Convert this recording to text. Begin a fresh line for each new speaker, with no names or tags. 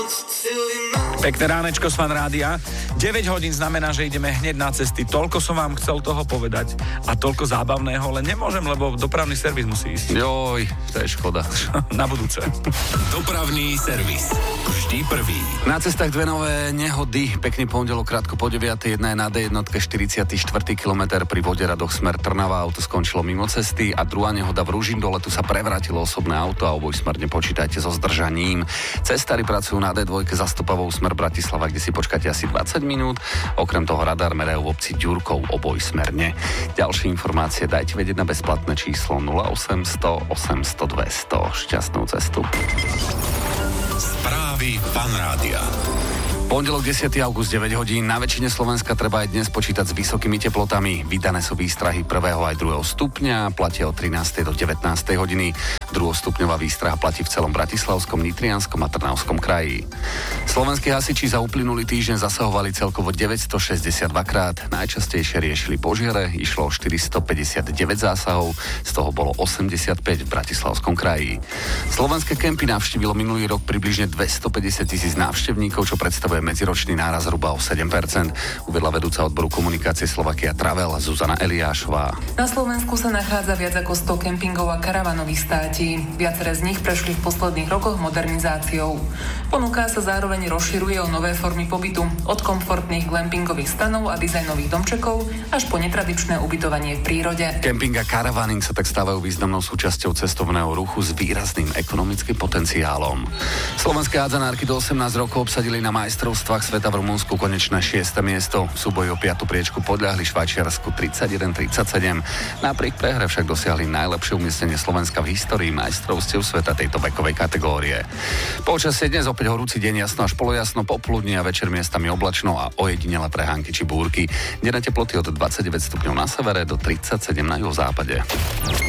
Pekné ránečko z Fan Rádia. 9 hodín znamená, že ideme hneď na cesty. Toľko som vám chcel toho povedať a toľko zábavného, ale nemôžem, lebo dopravný servis musí ísť.
Joj, to je škoda.
Na budúce.
Dopravný servis. Vždy prvý.
Na cestách dve nové nehody. Pekný pondelok, krátko po 9. Jedna je na D1, 44. kilometr pri Voderadoch smer Trnava. Auto skončilo mimo cesty a druhá nehoda v Ružindole. Tu sa prevrátilo osobné auto a obojsmerne počítajte so zdržaním. Cestári pracujú na D2 za Stopovou smer Bratislava, kde si počkáte asi 20 minút. Okrem toho radar merajú v obci Ďurkov obojsmerne. Ďalšie informácie dajte vedieť na bezplatné číslo 0800 800 200. Šťastnú cestu.
Správy Fan Rádia.
Pondelok 10. august 9 hodín. Na väčšine Slovenska treba aj dnes počítať s vysokými teplotami. Vydané sú výstrahy 1. aj 2. stupňa, platia od 13. do 19. hodiny. Druhostupňová výstraha platí v celom Bratislavskom, Nitrianskom a Trnavskom kraji. Slovenskí hasiči za uplynulý týždeň zasahovali celkovo 962 krát. Najčastejšie riešili požiare, išlo o 459 zásahov, z toho bolo 85 v Bratislavskom kraji. Slovenské kempy navštívilo minulý rok približne 250 000 návštevníkov, čo predstavuje medziročný náraz zhruba o 7%, uvedla vedúca odboru komunikácie Slovakia Travel Zuzana Eliášová.
Na Slovensku sa nachádza viac ako 100 kempingov a karavanových státí. Viaceré z nich prešli v posledných rokoch modernizáciou. Ponuka sa zároveň rozširuje o nové formy pobytu, od komfortných glampingových stanov a dizajnových domčekov až po netradičné ubytovanie v prírode.
Kemping a karavaning sa tak stávajú významnou súčasťou cestovného ruchu s výrazným ekonomickým potenciálom. Slovenské hádzanárky do 18 rokov obsadili na majstrovstvách sveta v Rumunsku konečné 6. miesto. V súboji o 5. priečku podľahli Švajčiarsku 31-37. Napriek prehre však dosiahli najlepšie umiestnenie Slovenska v histórii majstrovstiev sveta tejto vekovej kategórie. Počasie dnes opäť horúci deň, jasno až polojasno, popoludní a večer miestami oblačno a ojedinele prehánky či búrky. Denné teploty od 29 stupňov na severe do 37 na juhozápade.